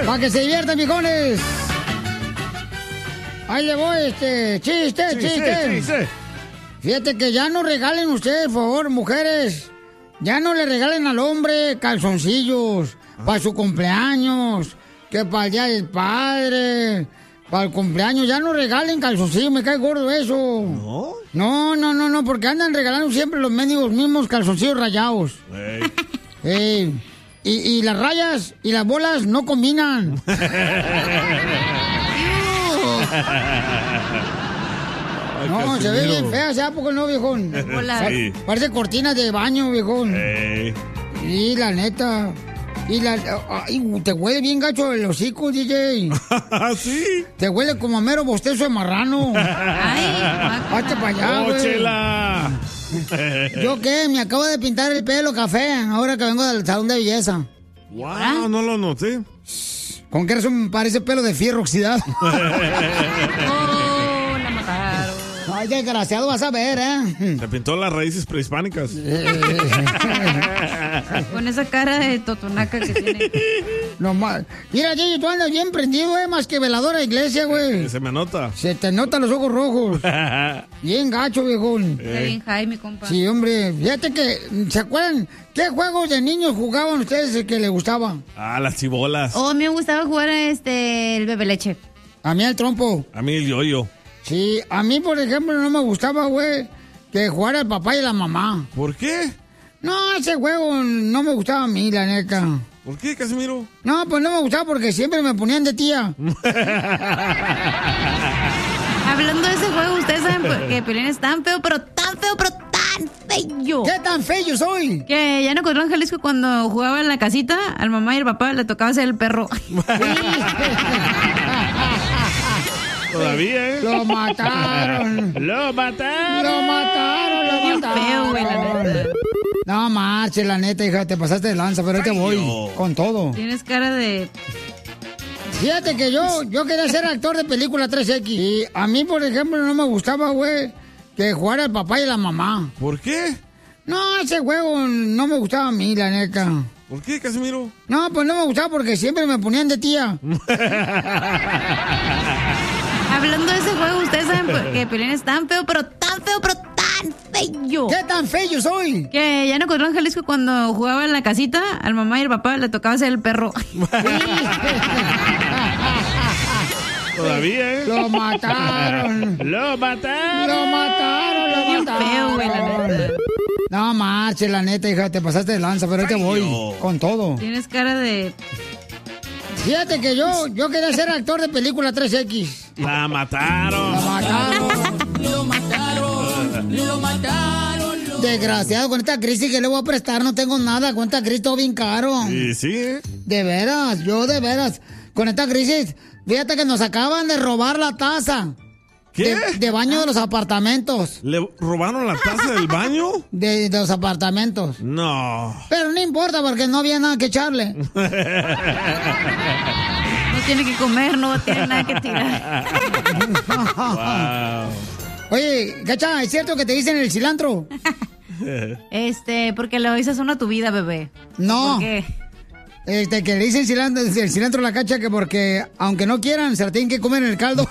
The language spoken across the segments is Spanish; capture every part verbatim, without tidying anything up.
Para que se diviertan, viejones. Ahí le voy, este, chiste, chiste. chiste. chiste. Fíjate que ya no regalen ustedes, por favor, mujeres. Ya no le regalen al hombre calzoncillos ah. para su cumpleaños, que para el día del padre, para el cumpleaños. Ya no regalen calzoncillos, me cae gordo eso. ¿No? No, no, no, no, porque andan regalando siempre los mendigos mismos calzoncillos rayados. Hey. Hey. Y, y las rayas y las bolas no combinan. Ay, no, se ve bien fea, ¿sabes poco no, viejón? Sí. Parece cortinas de baño, viejón. Hey. Sí, la neta. Y la... Ay, te huele bien gacho el hocico, D J. ¿Sí? Te huele como a mero bostezo de marrano. Ay, hazte para allá, güey. ¡Oh, chela! ¿Yo qué? Me acabo de pintar el pelo café ahora que vengo del salón de belleza. ¡Wow! ¿Ah? No lo noté. Con que eso me parece pelo de fierro oxidado. Oh, la mataron. Ay, desgraciado, vas a ver, ¿eh? Se pintó las raíces prehispánicas. Con esa cara de totonaca que tiene. No más. Mira, Gigi, tú andas bien prendido, ¿eh? Más que veladora de iglesia, güey. Se me nota. Se te notan los ojos rojos. Bien gacho, viejón. Está bien Jaime, compa. Sí, hombre. Fíjate que, ¿se acuerdan? ¿Qué juegos de niños jugaban ustedes que les gustaban? Ah, las chibolas. Oh, a mí me gustaba jugar este, el bebe leche. A mí el trompo. A mí el yoyo. Sí, a mí, por ejemplo, no me gustaba, güey, que jugara el papá y la mamá. ¿Por qué? No, ese juego no me gustaba a mí, la neta. ¿Por qué, Casimiro? No, pues no me gustaba porque siempre me ponían de tía. Hablando de ese juego, ustedes saben que Pelín es tan feo, pero tan feo, pero tan feo. ¿Qué tan feo soy? Que ya no encontró en Jalisco cuando jugaba en la casita, al mamá y al papá le tocaba ser el perro. Todavía, ¿eh? Lo mataron. Lo mataron. Lo mataron, lo Bien mataron. feo, güey, la neta. No marche, la neta, hija, te pasaste de lanza, pero ahí te voy con todo. Tienes cara de... Fíjate que yo, yo quería ser actor de película tres equis. Y a mí, por ejemplo, no me gustaba, güey, que jugara el papá y la mamá. ¿Por qué? No, ese juego no me gustaba a mí, la neta. ¿Por qué, Casimiro? No, pues no me gustaba porque siempre me ponían de tía. Hablando de ese juego, ustedes saben que Pelín es tan feo, pero tan feo, pero tan feo. ¿Qué tan feo soy? Que ya no encontró en Jalisco cuando jugaba en la casita, al mamá y al papá le tocaba ser el perro. Todavía, ¿eh? Lo mataron. Lo mataron. Lo mataron, lo Bien mataron. feo, güey, la neta. No marche, la neta, hija, te pasaste de lanza, pero ahí te voy con todo. Tienes cara de... Fíjate que yo, yo quería ser actor de película tres equis. La mataron. La mataron. Lo mataron. Lo mataron. Desgraciado, con esta crisis que le voy a prestar, no tengo nada. Con esta crisis todo bien caro. Sí, sí, ¿eh? De veras, yo de veras. Con esta crisis, fíjate que nos acaban de robar la taza. ¿Qué? De, de baño de los apartamentos. ¿Le robaron la taza del baño? De, de los apartamentos. No. Pero no importa porque no había nada que echarle. No tiene que comer, no tiene nada que tirar. Wow. Oye, Gacha, ¿es cierto que te dicen el cilantro? Este, porque le oíste una a tu vida, bebé. No. ¿Por qué? Este, que le dicen cilantro, el cilantro a la Cacha que porque, aunque no quieran, se la tienen que comer en el caldo.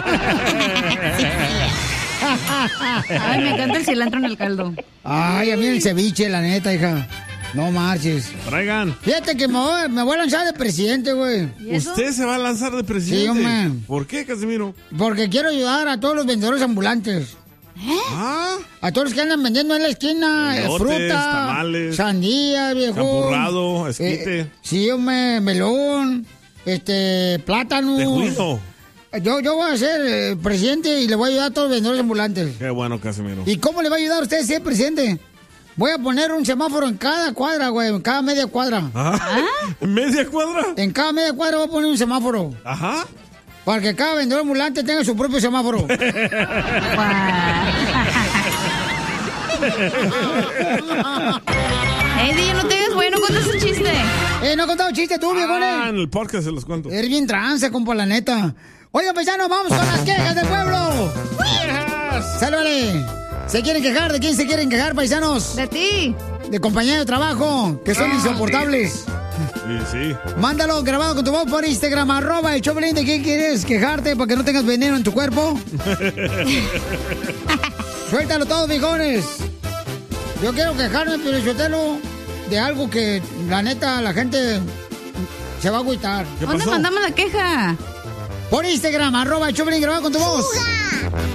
Ay, me encanta el cilantro en el caldo. Ay, a mí el ceviche, la neta, hija. No marches. Traigan. Fíjate que me voy, me voy a lanzar de presidente, güey. ¿Usted se va a lanzar de presidente? Sí, hombre. ¿Por qué, Casimiro? Porque quiero ayudar a todos los vendedores ambulantes. ¿Eh? ¿Ah? A todos los que andan vendiendo en la esquina, Elotes, fruta, tamales, sandía, viejo. champurrado, esquite. Eh, sí, hombre, melón, este, plátano. Tejuino. Yo, yo voy a ser eh, presidente y le voy a ayudar a todos los vendedores ambulantes. Qué bueno, Casimiro. ¿Y cómo le va a ayudar a usted si es presidente? Voy a poner un semáforo en cada cuadra, güey, en cada media cuadra. ¿Ah? ¿En media cuadra? En cada media cuadra voy a poner un semáforo. Ajá. Para que cada vendedor ambulante tenga su propio semáforo. Eddie, no te digas, güey, no cuentas un chiste. Eh, no he contado chiste tú, viejo. Ah, en el podcast se los cuento. Eres bien trance, compa, la neta. Oigan, paisanos, vamos con las quejas del pueblo. ¡Sálvale! ¿Se quieren quejar? ¿De quién se quieren quejar, paisanos? De ti. De compañeros de trabajo, que son Ah, insoportables. Sí, sí. Mándalo grabado con tu voz por Instagram, arroba el Choplin. ¿De qué quieres quejarte para que no tengas veneno en tu cuerpo? Suéltalo todo, viejones. Yo quiero quejarme, Piolichotelo, de algo que, la neta, la gente se va a agüitar. ¿Dónde mandamos la queja? Por Instagram, arroba el Choplin, grabado con tu voz. ¡Suga!